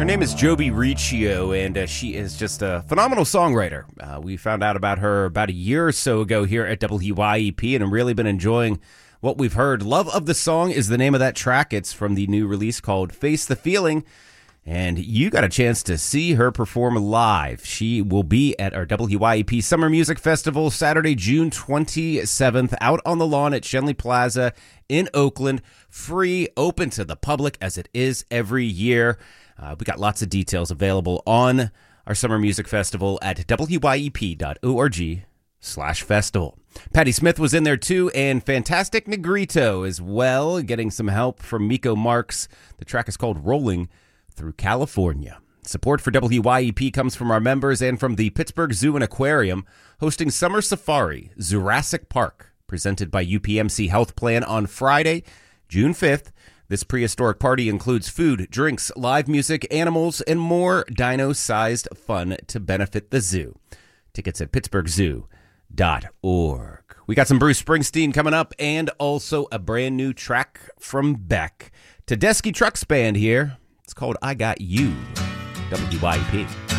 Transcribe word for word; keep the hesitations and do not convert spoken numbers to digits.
Her name is Joby Riccio, and uh, she is just a phenomenal songwriter. Uh, we found out about her about a year or so ago here at W Y E P, and I've really been enjoying what we've heard. Love of the Song is the name of that track. It's from the new release called Face the Feeling, and you got a chance to see her perform live. She will be at our W Y E P Summer Music Festival Saturday, June twenty-seventh, out on the lawn at Schenley Plaza in Oakland. Free, open to the public as it is every year. Uh, we got lots of details available on our Summer Music Festival at W Y E P dot org slash festival. Patti Smith was in there too, and Fantastic Negrito as well, getting some help from Miko Marks. The track is called Rolling Through California. Support for W Y E P comes from our members and from the Pittsburgh Zoo and Aquarium, hosting Summer Safari, Jurassic Park, presented by U P M C Health Plan on Friday, June fifth. This prehistoric party includes food, drinks, live music, animals, and more dino-sized fun to benefit the zoo. Tickets at pittsburgh zoo dot org. We got some Bruce Springsteen coming up and also a brand new track from Beck. Tedeschi Trucks Band here. It's called I Got You. W Y P.